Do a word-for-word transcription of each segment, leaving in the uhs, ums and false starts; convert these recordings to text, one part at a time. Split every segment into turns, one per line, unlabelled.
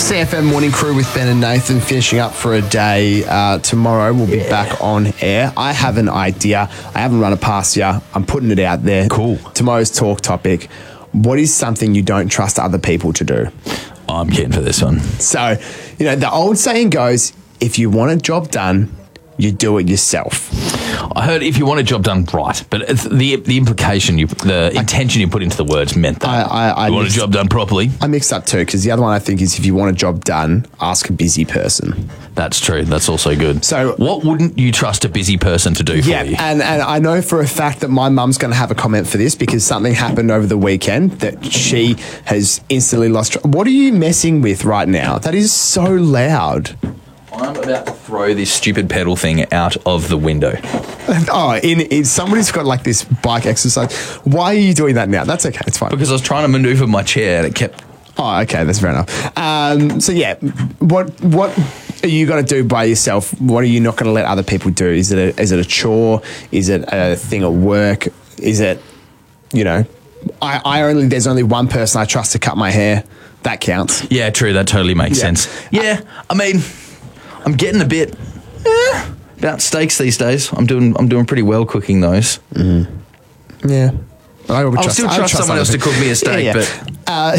C F M Morning Crew with Ben and Nathan finishing up for a day. Uh, tomorrow we'll be yeah. back on air. I have an idea. I haven't run it past you. I'm putting it out there.
Cool.
Tomorrow's talk topic. What is something you don't trust other people to do?
I'm keen for this one.
So, you know, the old saying goes, if you want a job done, you do it yourself.
I heard if you want a job done right, but it's the the implication, you, the intention you put into the words meant that.
I, I, I
you want
mixed,
a job done properly?
I mixed up too, because the other one I think is if you want a job done, ask a busy person.
That's true. That's also good.
So,
what wouldn't you trust a busy person to do for
yeah,
you?
Yeah, and, and I know for a fact that my mum's going to have a comment for this because something happened over the weekend that she has instantly lost. Tr- what are you messing with right now? That is so loud.
I'm about to throw this stupid pedal thing out of the window.
Oh, in, in somebody's got like this bike exercise. Why are you doing that now? That's okay. It's fine.
Because I was trying to maneuver my chair and it kept...
Oh, okay. That's fair enough. Um, so, yeah, what what are you going to do by yourself? What are you not going to let other people do? Is it a, is it a chore? Is it a thing at work? Is it, you know, I, I only, there's only one person I trust to cut my hair. That counts.
Yeah, true. That totally makes yeah. sense. Yeah, I mean... I'm getting a bit eh, about steaks these days. I'm doing I'm doing pretty well cooking those.
Mm-hmm. Yeah. I would
I'll
trust,
still trust, trust someone else to cook me a steak,
yeah, yeah.
but...
Uh,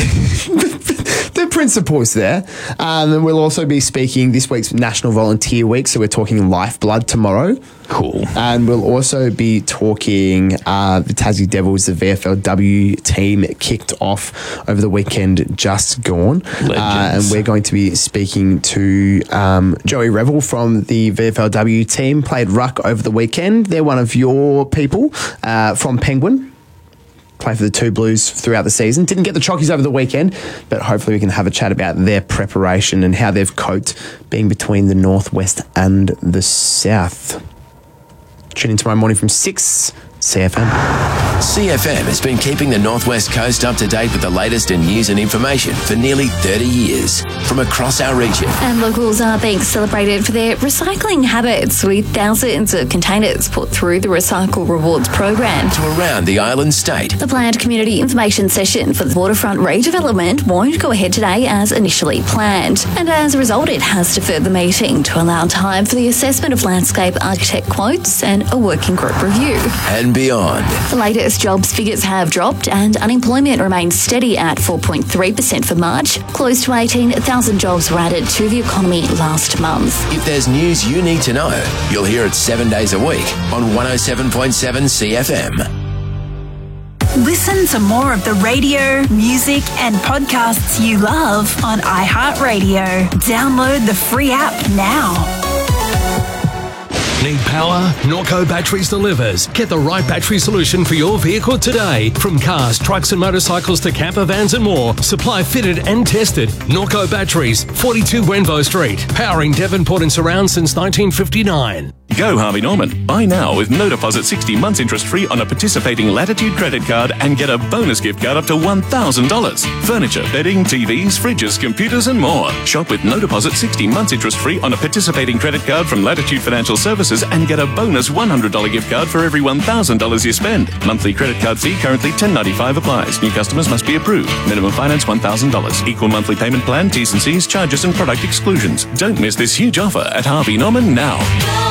the principle's there. Um, and we'll also be speaking this week's National Volunteer Week, so we're talking lifeblood tomorrow.
Cool.
And we'll also be talking uh, the Tassie Devils, the V F L W team kicked off over the weekend just gone. Uh, and we're going to be speaking to um, Joey Revel from the V F L W team, played ruck over the weekend. They're one of your people uh, from Penguin. Play for the two Blues throughout the season. Didn't get the Chockies over the weekend, but hopefully we can have a chat about their preparation and how they've coped being between the Northwest and the South. Tune in tomorrow morning from six, C F M.
C F M has been keeping the Northwest Coast up to date with the latest in news and information for nearly thirty years from across our region.
And locals are being celebrated for their recycling habits with thousands of containers put through the Recycle Rewards program.
To around the island state.
The planned community information session for the waterfront redevelopment won't go ahead today as initially planned. And as a result, it has deferred the meeting to allow time for the assessment of landscape architect quotes and a working group review.
And beyond.
The latest jobs figures have dropped and unemployment remains steady at four point three percent for March. Close to eighteen thousand jobs were added to the economy last month.
If there's news you need to know, you'll hear it seven days a week on one oh seven point seven C F M.
Listen to more of the radio, music and podcasts you love on iHeartRadio. Download the free app now.
Need power? Norco Batteries delivers. Get the right battery solution for your vehicle today. From cars, trucks and motorcycles to camper vans and more. Supply fitted and tested. Norco Batteries, forty-two Grenvaux Street. Powering Devonport and surround since nineteen fifty-nine.
Go Harvey Norman. Buy now with no deposit sixty months interest free on a participating Latitude credit card and get a bonus gift card up to one thousand dollars. Furniture, bedding, T Vs, fridges, computers and more. Shop with no deposit sixty months interest free on a participating credit card from Latitude Financial Services and get a bonus one hundred dollars gift card for every one thousand dollars you spend. Monthly credit card fee currently ten ninety-five applies. New customers must be approved. Minimum finance one thousand dollars. Equal monthly payment plan, T's and C's, charges and product exclusions. Don't miss this huge offer at Harvey Norman now.